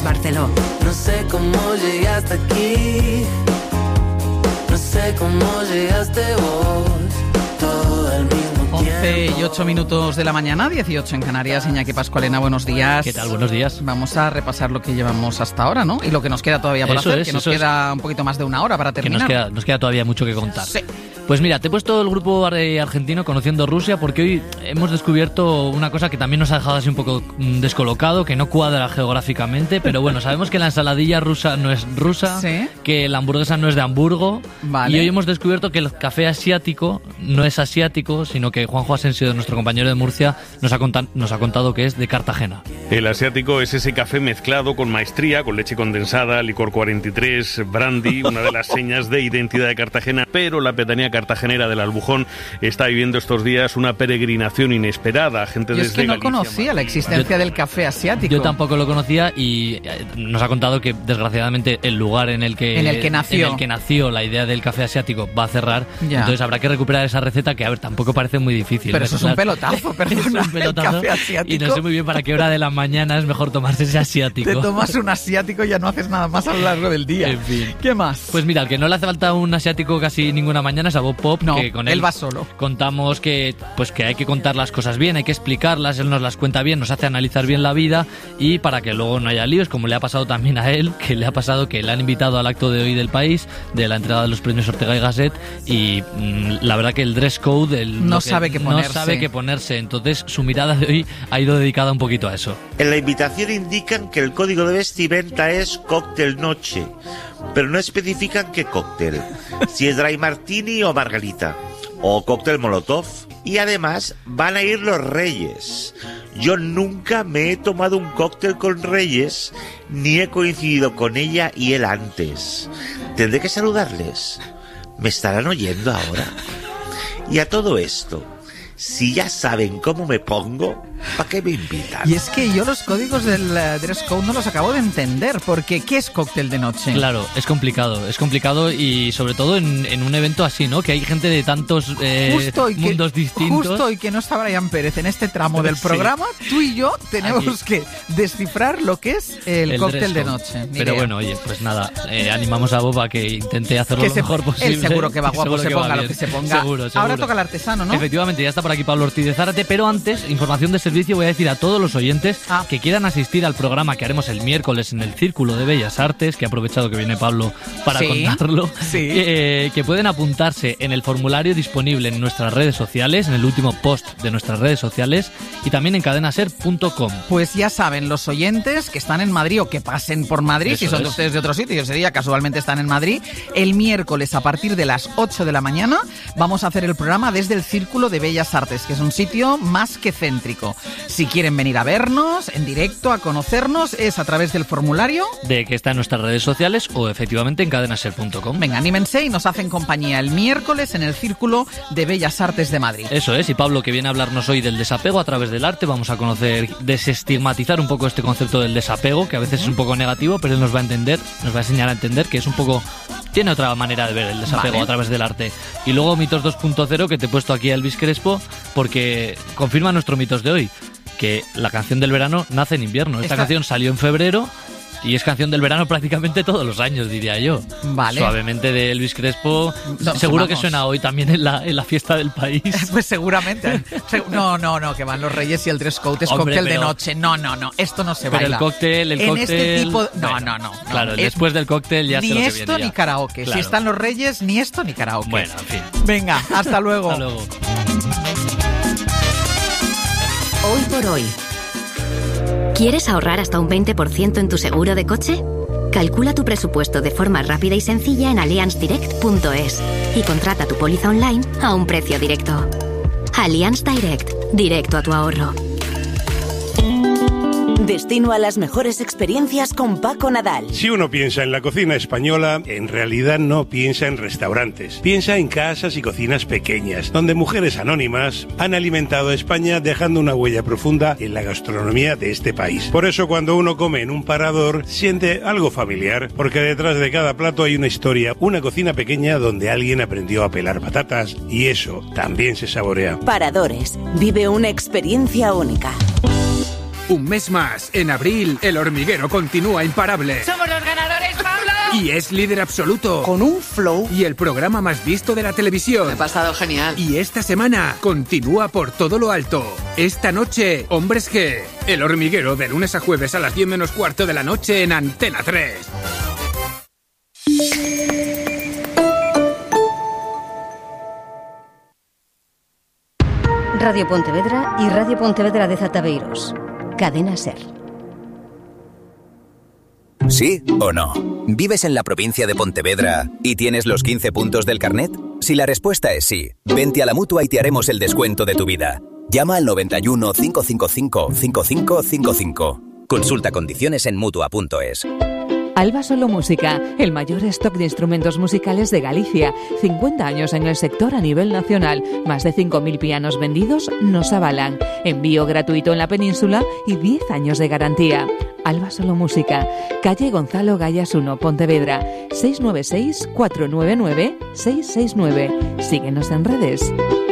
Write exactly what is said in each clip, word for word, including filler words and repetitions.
Barceló. No sé cómo llegué hasta aquí, no sé cómo llegaste vos, todo al mismo tiempo. once y ocho minutos de la mañana, dieciocho en Canarias. Iñaki Pascualena, buenos días. ¿Qué tal? Buenos días. Vamos a repasar lo que llevamos hasta ahora, ¿no? Y lo que nos queda todavía por Eso hacer, es, que nos eso es. queda un poquito más de una hora para Que terminar. nos queda, nos queda todavía mucho que contar. Sí. Pues mira, te he puesto el grupo eh, argentino Conociendo Rusia porque hoy hemos descubierto una cosa que también nos ha dejado así un poco mm, descolocado, que no cuadra geográficamente, pero bueno, sabemos que la ensaladilla rusa no es rusa, Sí. que la hamburguesa no es de Hamburgo, Vale. y hoy hemos descubierto que el café asiático no es asiático, sino que Juanjo Asensio, nuestro compañero de Murcia, nos ha, conta- nos ha contado que es de Cartagena. El asiático es ese café mezclado con maestría, con leche condensada, licor cuarenta y tres, brandy, una de las señas de identidad de Cartagena, pero la pedanía cartagenera del Albujón está viviendo estos días una peregrinación inesperada. Gente Yo desde es que no Galicia, conocía la Madrid, existencia Yo- del café asiático. Yo tampoco lo conocía y eh, nos ha contado que desgraciadamente el lugar en el que En el que nació. en el que nació la idea del café asiático va a cerrar, Ya. entonces habrá que recuperar esa receta que a ver tampoco parece muy difícil. Pero eso es un mezclar- pelotazo, perdona, es un pelotazo, el café asiático. y no sé muy bien para qué hora de la mañana es mejor tomarse ese asiático. Te tomas un asiático y ya no haces nada más a lo largo del día. En fin. ¿Qué más? Pues mira, al que no le hace falta un asiático casi ninguna mañana es a Bob Pop, No, que con él él va solo. contamos que pues que hay que contar las cosas bien, hay que explicarlas, él nos las cuenta bien, nos hace analizar bien la vida y para que luego no haya líos, como le ha pasado también a él, que le ha pasado que le han invitado al acto de hoy del País, de la entrega de los premios Ortega y Gasset, y mm, la verdad que el dress code el, No lo que- sabe qué ponerse. no sabe qué ponerse, entonces su mirada de hoy ha ido dedicada un poquito a eso. En la invitación indican que el código de vestimenta es cóctel noche, pero no especifican qué cóctel, si es dry martini o margarita, o cóctel molotov. Y además van a ir los reyes. Yo nunca me he tomado un cóctel con reyes, ni he coincidido con ella y él antes. ¿Tendré que saludarles? ¿Me estarán oyendo ahora? Y a todo esto, si ya saben cómo me pongo, ¿para qué me invitan? Y es que yo los códigos del eh, dress code no los acabo de entender, porque ¿qué es cóctel de noche? Claro, es complicado, es complicado y sobre todo en, en un evento así, ¿no? Que hay gente de tantos eh, Justo y que, mundos distintos. Justo y que no está Brian Pérez en este tramo del Sí. programa, tú y yo tenemos Aquí. que descifrar lo que es el, El cóctel dress de code. noche. Ni Pero idea. bueno, oye, pues nada, eh, animamos a Bob a que intente hacerlo Que lo se- mejor posible. él seguro que va guapo, Seguro se que va ponga lo bien. que se ponga. Seguro, seguro. Ahora toca el artesano, ¿no? Efectivamente, ya está por aquí Pablo Ortiz de Zárate, pero antes, información de servicio, voy a decir a todos los oyentes Ah. que quieran asistir al programa que haremos el miércoles en el Círculo de Bellas Artes, que he aprovechado que viene Pablo para Sí, contarlo, sí. que, eh, que pueden apuntarse en el formulario disponible en nuestras redes sociales, en el último post de nuestras redes sociales y también en cadenaser punto com. Pues ya saben, los oyentes que están en Madrid o que pasen por Madrid, Eso si son de es. ustedes de otro sitio, ese día casualmente están en Madrid, el miércoles a partir de las ocho de la mañana vamos a hacer el programa desde el Círculo de Bellas Artes, que es un sitio más que céntrico. Si quieren venir a vernos en directo, a conocernos, es a través del formulario. De que está en nuestras redes sociales o efectivamente en cadenaser punto com. Venga, anímense y nos hacen compañía el miércoles en el Círculo de Bellas Artes de Madrid. Eso es, y Pablo, que viene a hablarnos hoy del desapego a través del arte, vamos a conocer, desestigmatizar un poco este concepto del desapego, que a veces es un poco negativo, pero él nos va a entender, nos va a enseñar a entender que es un poco... Tiene otra manera de ver el desapego Vale. a través del arte. Y luego Mitos dos punto cero, que te he puesto aquí a Elvis Crespo, porque confirma nuestro Mitos de hoy, que la canción del verano nace en invierno. Esta Esta- canción salió en febrero y es canción del verano prácticamente todos los años, diría yo. Vale. Suavemente de Elvis Crespo, No, seguro que vamos. suena hoy también en la, en la fiesta del país. Pues seguramente. Se- No, no, no, que van los reyes y el dress code es Hombre, cóctel de pero- noche. No, no, no, esto no se Pero baila. el cóctel, el en cóctel... este tipo... No, Bueno, no, no, no. Claro, Es- después del cóctel ya sé Ni lo que esto viene ni ya. karaoke. Claro. Si están los reyes, ni esto ni karaoke. Bueno, en fin. Venga, hasta luego. Hasta luego. Hoy por hoy. ¿Quieres ahorrar hasta un veinte por ciento en tu seguro de coche? Calcula tu presupuesto de forma rápida y sencilla en allianz direct punto es y contrata tu póliza online a un precio directo. Allianz Direct, directo a tu ahorro. Destino a las mejores experiencias con Paco Nadal. Si uno piensa en la cocina española, en realidad no piensa en restaurantes. Piensa en casas y cocinas pequeñas, donde mujeres anónimas han alimentado a España dejando una huella profunda en la gastronomía de este país. Por eso cuando uno come en un parador, siente algo familiar, porque detrás de cada plato hay una historia, una cocina pequeña donde alguien aprendió a pelar patatas, y eso también se saborea. Paradores. Vive una experiencia única. Un mes más, en abril, El Hormiguero continúa imparable. ¡Somos los ganadores, Pablo! Y es líder absoluto. Con un flow. Y el programa más visto de la televisión. Me ha pasado genial. Y esta semana continúa por todo lo alto. Esta noche, Hombres G. El Hormiguero, de lunes a jueves a las diez menos cuarto de la noche en Antena tres. Radio Pontevedra y Radio Pontevedra de Zataveiros. Cadena SER. ¿Sí o no? ¿Vives en la provincia de Pontevedra y tienes los quince puntos del carnet? Si la respuesta es sí, vente a la Mutua y te haremos el descuento de tu vida. Llama al noventa y uno, cinco cinco cinco, cinco cinco cinco cinco. Consulta condiciones en mutua punto es. Alba Solo Música, el mayor stock de instrumentos musicales de Galicia. cincuenta años en el sector a nivel nacional. Más de cinco mil pianos vendidos nos avalan. Envío gratuito en la península y diez años de garantía. Alba Solo Música, calle Gonzalo Gallas uno, Pontevedra, seis nueve seis, cuatro nueve nueve, seis seis nueve. Síguenos en redes.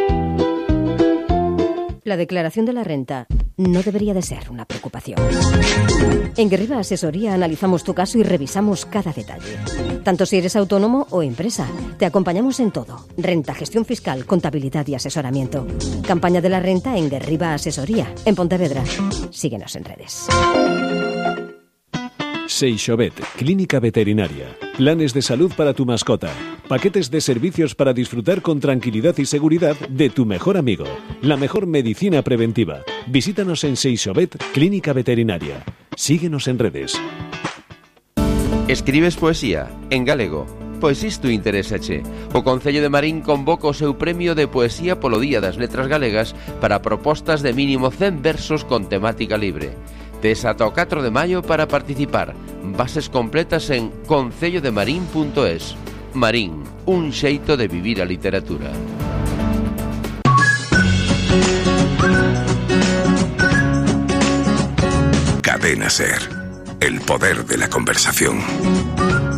La declaración de la renta no debería de ser una preocupación. En Guerriba Asesoría analizamos tu caso y revisamos cada detalle. Tanto si eres autónomo o empresa, te acompañamos en todo. Renta, gestión fiscal, contabilidad y asesoramiento. Campaña de la renta en Guerriba Asesoría, en Pontevedra. Síguenos en redes. Seixovet, clínica veterinaria. Planes de salud para tu mascota. Paquetes de servicios para disfrutar con tranquilidad y seguridad de tu mejor amigo. La mejor medicina preventiva. Visítanos en Seixovet, clínica veterinaria. Síguenos en redes. Escribes poesía en galego. Pois isto interésache. O Concello de Marín convoca o seu premio de poesía polo Día das Letras Galegas para propostas de mínimo cen versos con temática libre. Tes ata o catro de maio para participar. Bases completas en concello de marín punto es. Marín, un xeito de vivir a literatura. Cadena SER, el poder de la conversación.